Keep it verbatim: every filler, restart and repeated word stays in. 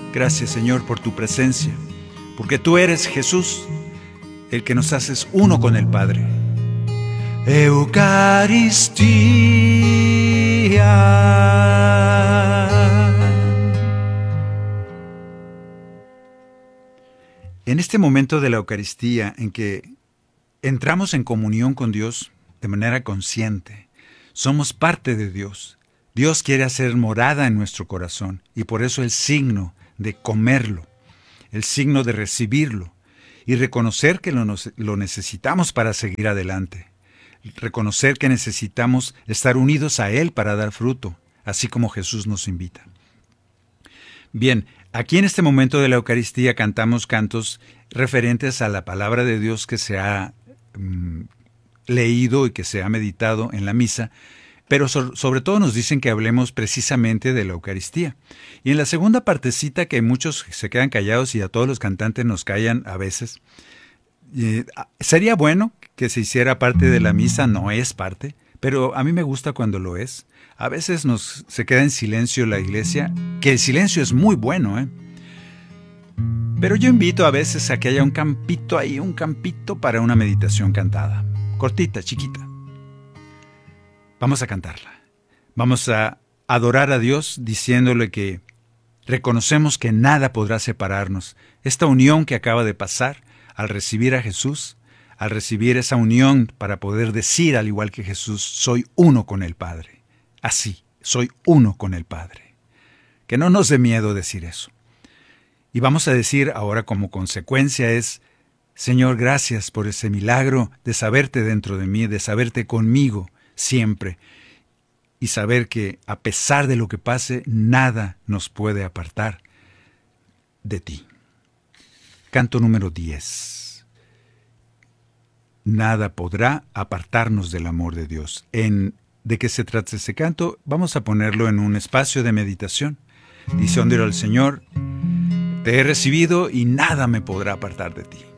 Gracias, Señor, por tu presencia, porque tú eres Jesús, el que nos haces uno con el Padre. Eucaristía. En este momento de la Eucaristía en que entramos en comunión con Dios de manera consciente, somos parte de Dios. Dios quiere hacer morada en nuestro corazón y por eso el signo de comerlo, el signo de recibirlo y reconocer que lo, lo necesitamos para seguir adelante. Reconocer que necesitamos estar unidos a Él para dar fruto, así como Jesús nos invita. Bien, aquí en este momento de la Eucaristía cantamos cantos referentes a la palabra de Dios que se ha mm, leído y que se ha meditado en la misa, pero so- sobre todo nos dicen que hablemos precisamente de la Eucaristía. Y en la segunda partecita, que muchos se quedan callados y a todos los cantantes nos callan a veces, eh, sería bueno que se hiciera parte de la misa, no es parte, pero a mí me gusta cuando lo es. A veces nos, se queda en silencio la iglesia, que el silencio es muy bueno, ¿eh? Pero yo invito a veces a que haya un campito ahí, un campito para una meditación cantada. Cortita, chiquita. Vamos a cantarla. Vamos a adorar a Dios diciéndole que reconocemos que nada podrá separarnos. Esta unión que acaba de pasar al recibir a Jesús, al recibir esa unión para poder decir, al igual que Jesús, soy uno con el Padre. Así, soy uno con el Padre. Que no nos dé miedo decir eso. Y vamos a decir ahora como consecuencia es, Señor, gracias por ese milagro de saberte dentro de mí, de saberte conmigo siempre, y saber que a pesar de lo que pase, nada nos puede apartar de ti. Canto número diez. Nada podrá apartarnos del amor de Dios. En ¿de qué se trata ese canto? Vamos a ponerlo en un espacio de meditación, diciéndole al Señor, te he recibido y nada me podrá apartar de ti.